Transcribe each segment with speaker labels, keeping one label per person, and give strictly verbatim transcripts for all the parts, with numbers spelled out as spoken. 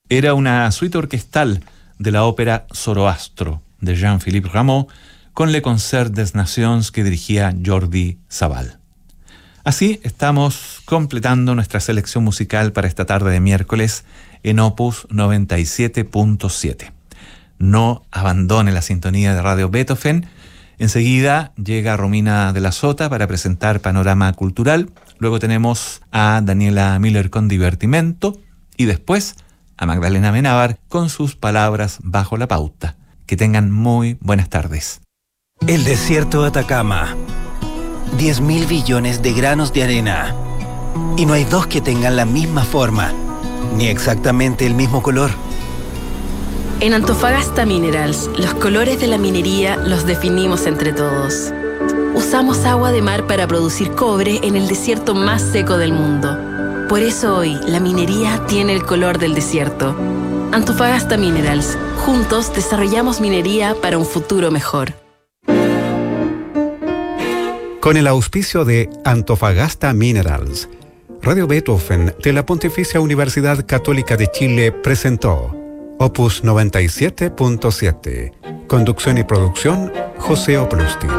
Speaker 1: Era una suite orquestal de la ópera Zoroastro de Jean-Philippe Rameau con Le Concert des Nations que dirigía Jordi Savall. Así estamos completando nuestra selección musical para esta tarde de miércoles en Opus noventa y siete punto siete. No abandone la sintonía de Radio Beethoven. Enseguida llega Romina de la Sota para presentar Panorama Cultural. Luego tenemos a Daniela Miller con Divertimento. Y después a Magdalena Menábar con sus palabras bajo la pauta. Que tengan muy buenas tardes.
Speaker 2: El desierto de Atacama. diez mil billones de granos de arena. Y no hay dos que tengan la misma forma, ni exactamente el mismo color.
Speaker 3: En Antofagasta Minerals, los colores de la minería los definimos entre todos. Usamos agua de mar para producir cobre en el desierto más seco del mundo. Por eso hoy, la minería tiene el color del desierto. Antofagasta Minerals. Juntos desarrollamos minería para un futuro mejor.
Speaker 4: Con el auspicio de Antofagasta Minerals, Radio Beethoven de la Pontificia Universidad Católica de Chile presentó Opus noventa y siete punto siete. Conducción y producción, José Oplustin.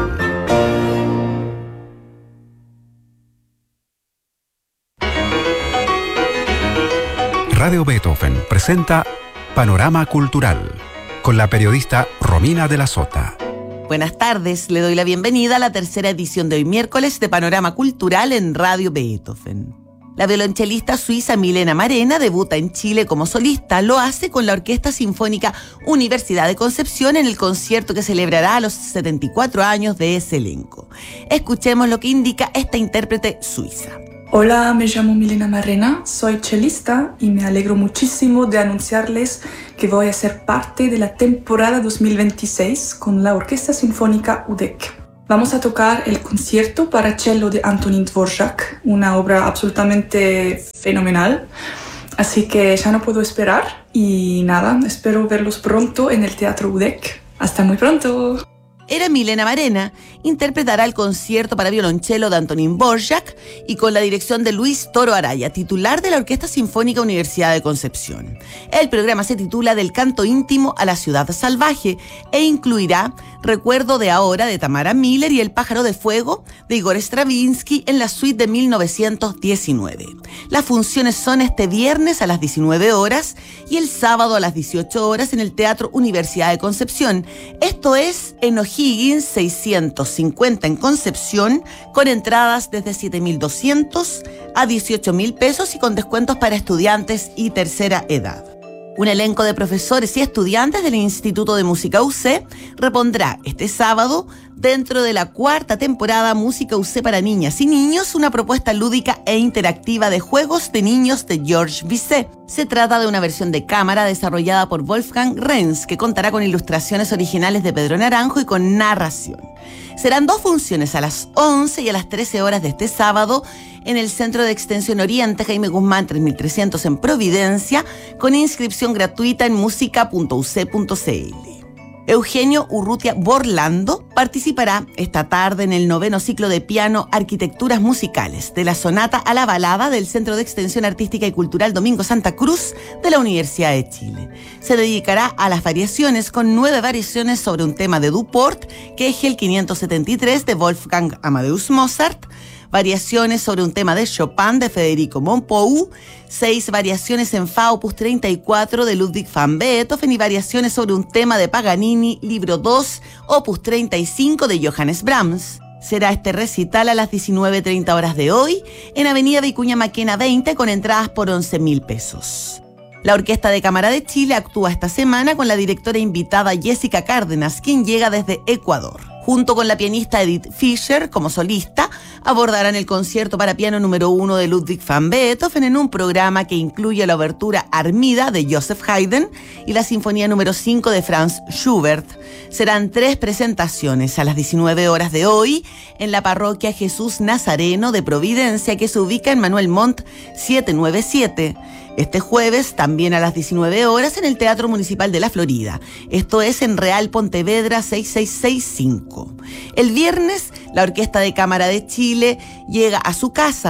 Speaker 4: Radio Beethoven presenta Panorama Cultural con la periodista Romina de la Sota.
Speaker 5: Buenas tardes, le doy la bienvenida a la tercera edición de hoy miércoles de Panorama Cultural en Radio Beethoven. La violonchelista suiza Milena Marena debuta en Chile como solista. Lo hace con la Orquesta Sinfónica Universidad de Concepción en el concierto que celebrará a los setenta y cuatro años de ese elenco. Escuchemos lo que indica esta intérprete suiza.
Speaker 6: Hola, me llamo Milena Marena, soy chelista y me alegro muchísimo de anunciarles que voy a ser parte de la temporada dos mil veintiséis con la Orquesta Sinfónica U D E C. Vamos a tocar el concierto para cello de Antonín Dvorak, una obra absolutamente fenomenal, así que ya no puedo esperar y nada, espero verlos pronto en el Teatro U D E C. ¡Hasta muy pronto!
Speaker 5: Era Milena Marena, interpretará el concierto para violonchelo de Antonín Dvorak y con la dirección de Luis Toro Araya, titular de la Orquesta Sinfónica Universidad de Concepción. El programa se titula Del canto íntimo a la ciudad salvaje e incluirá Recuerdo de ahora de Tamara Miller y El pájaro de fuego de Igor Stravinsky en la suite de mil novecientos diecinueve. Las funciones son este viernes a las diecinueve horas y el sábado a las dieciocho horas en el Teatro Universidad de Concepción. Esto es en O'Higgins seiscientos cincuenta en Concepción, con entradas desde siete mil doscientos a dieciocho mil pesos y con descuentos para estudiantes y tercera edad. Un elenco de profesores y estudiantes del Instituto de Música U C repondrá este sábado, dentro de la cuarta temporada Música U C para niñas y niños, una propuesta lúdica e interactiva de juegos de niños de Georges Bizet. Se trata de una versión de cámara desarrollada por Wolfgang Renz, que contará con ilustraciones originales de Pedro Naranjo y con narración. Serán dos funciones, a las once y a las trece horas de este sábado, en el Centro de Extensión Oriente Jaime Guzmán tres mil trescientos en Providencia, con inscripción gratuita en música punto u c punto c l. Eugenio Urrutia Borlando participará esta tarde en el noveno ciclo de piano Arquitecturas Musicales, de la sonata a la balada del Centro de Extensión Artística y Cultural Domingo Santa Cruz de la Universidad de Chile. Se dedicará a las variaciones con nueve variaciones sobre un tema de Duport, que es el quinientos setenta y tres de Wolfgang Amadeus Mozart, variaciones sobre un tema de Chopin de Federico Montpou, seis variaciones en Fa opus treinta y cuatro de Ludwig van Beethoven y variaciones sobre un tema de Paganini, libro dos, opus treinta y cinco de Johannes Brahms. Será este recital a las diecinueve treinta horas de hoy en Avenida Vicuña Maquena veinte con entradas por once mil pesos. La Orquesta de Cámara de Chile actúa esta semana con la directora invitada Jessica Cárdenas, quien llega desde Ecuador. Junto con la pianista Edith Fischer como solista, abordarán el concierto para piano número uno de Ludwig van Beethoven en un programa que incluye la obertura Armida de Joseph Haydn y la sinfonía número cinco de Franz Schubert. Serán tres presentaciones a las diecinueve horas de hoy en la parroquia Jesús Nazareno de Providencia, que se ubica en Manuel Montt setecientos noventa y siete. Este jueves, también a las diecinueve horas, en el Teatro Municipal de la Florida. Esto es en Real Pontevedra seis seis seis cinco. El viernes, la Orquesta de Cámara de Chile llega a su casa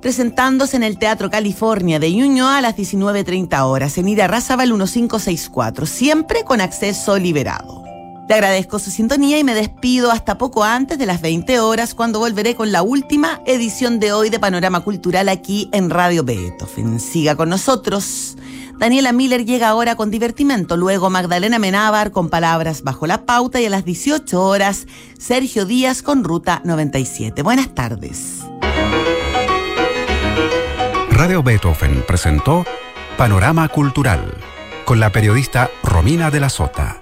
Speaker 5: presentándose en el Teatro California de Ñuñoa a las diecinueve treinta horas, en Irarrázaval quince sesenta y cuatro, siempre con acceso liberado. Le agradezco su sintonía y me despido hasta poco antes de las veinte horas, cuando volveré con la última edición de hoy de Panorama Cultural aquí en Radio Beethoven. Siga con nosotros. Daniela Miller llega ahora con Divertimento, luego Magdalena Menábar con Palabras bajo la pauta y a las dieciocho horas Sergio Díaz con Ruta noventa y siete. Buenas tardes.
Speaker 4: Radio Beethoven presentó Panorama Cultural con la periodista Romina de la Sota.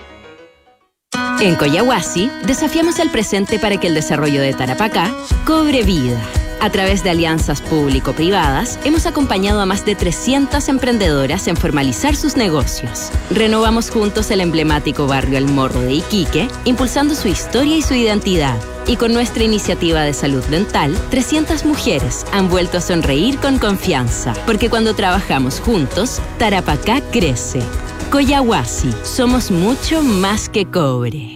Speaker 7: En Collahuasi desafiamos el presente para que el desarrollo de Tarapacá cobre vida. A través de alianzas público-privadas, hemos acompañado a más de trescientas emprendedoras en formalizar sus negocios. Renovamos juntos el emblemático barrio El Morro de Iquique, impulsando su historia y su identidad. Y con nuestra iniciativa de salud dental, trescientas mujeres han vuelto a sonreír con confianza. Porque cuando trabajamos juntos, Tarapacá crece. Collahuasi, somos mucho más que cobre.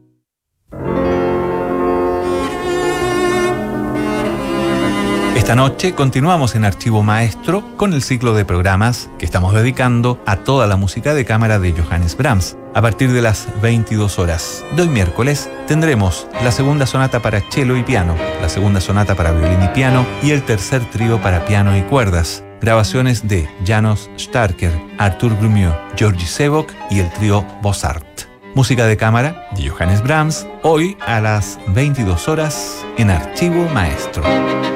Speaker 1: Esta noche continuamos en Archivo Maestro con el ciclo de programas que estamos dedicando a toda la música de cámara de Johannes Brahms. A partir de las veintidós horas de hoy miércoles tendremos la segunda sonata para cello y piano, la segunda sonata para violín y piano y el tercer trío para piano y cuerdas. Grabaciones de Janos Starker, Artur Grumiaux, Georgi Sebok y el trío Bossart. Música de cámara de Johannes Brahms, hoy a las veintidós horas en Archivo Maestro.